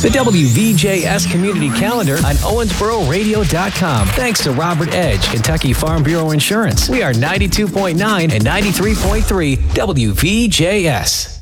The WVJS Community Calendar on OwensboroRadio.com. Thanks to Robert Edge, Kentucky Farm Bureau Insurance. We are 92.9 and 93.3 WVJS.